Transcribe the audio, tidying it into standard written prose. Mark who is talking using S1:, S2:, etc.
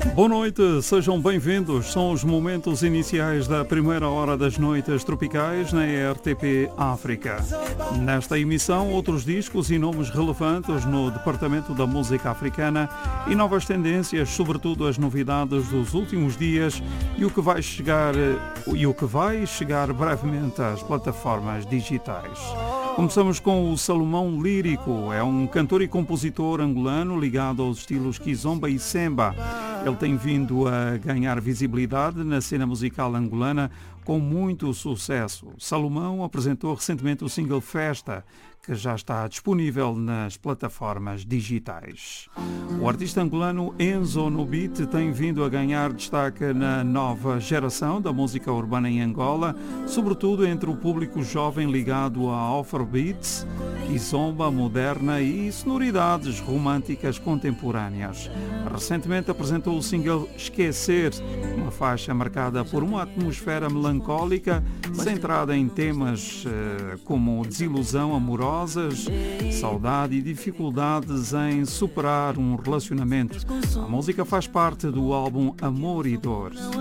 S1: Boa noite, sejam bem-vindos. São os momentos iniciais da primeira hora das noites tropicais na RTP África. Nesta emissão, outros discos e nomes relevantes no departamento da música africana e novas tendências, sobretudo as novidades dos últimos dias e o que vai chegar brevemente às plataformas digitais. Começamos com o Salomão Lírico, é um cantor e compositor angolano ligado aos estilos kizomba e semba. Ele tem vindo a ganhar visibilidade na cena musical angolana com muito sucesso. Salomão apresentou recentemente o single Festa, que já está disponível nas plataformas digitais. O artista angolano Enzo Nubit tem vindo a ganhar destaque na nova geração da música urbana em Angola, sobretudo entre o público jovem ligado a Afrobeats, kizomba moderna e sonoridades românticas contemporâneas. Recentemente apresentou o single Esquecer, uma faixa marcada por uma atmosfera melancólica, centrada em temas como desilusão amorosa, saudade e dificuldades em superar um relacionamento. A música faz parte do álbum Amor e Dor.